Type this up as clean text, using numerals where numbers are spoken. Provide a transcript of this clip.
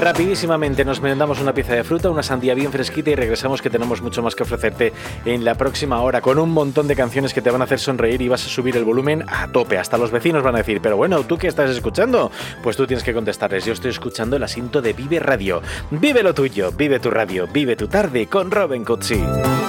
Rapidísimamente nos merendamos una pieza de fruta, una sandía bien fresquita y regresamos, que tenemos mucho más que ofrecerte en la próxima hora, con un montón de canciones que te van a hacer sonreír y vas a subir el volumen a tope. Hasta los vecinos van a decir, pero bueno, ¿tú qué estás escuchando? Pues tú tienes que contestarles, yo estoy escuchando el asiento de Vive Radio. Vive lo tuyo, vive tu radio, vive tu tarde con Robin Cutsi.